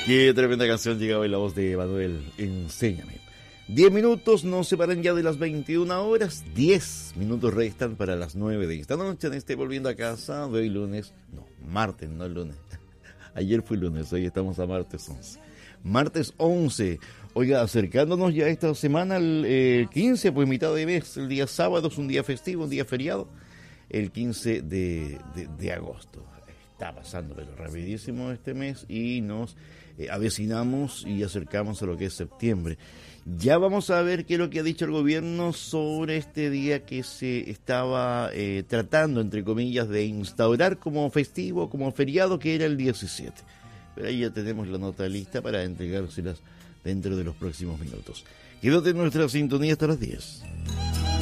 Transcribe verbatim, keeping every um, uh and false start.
Qué tremenda canción llegaba en la voz de Manuel, Enséñame. Diez minutos nos separan ya de las veintiuna horas. Diez minutos restan para las nueve de esta noche en este Volviendo a Casa de hoy lunes. No, martes, no lunes. Ayer fue lunes, hoy estamos a martes once. Martes once. Oiga, acercándonos ya esta semana al eh, quince, pues mitad de mes. El día sábado es un día festivo, un día feriado. El quince de, de, de agosto. Está pasando pero rapidísimo este mes y nos eh, avecinamos y acercamos a lo que es septiembre. Ya vamos a ver qué es lo que ha dicho el gobierno sobre este día que se estaba eh, tratando, entre comillas, de instaurar como festivo, como feriado, que era el diecisiete. Pero ahí ya tenemos la nota lista para entregárselas dentro de los próximos minutos. Quédate en nuestra sintonía hasta las diez.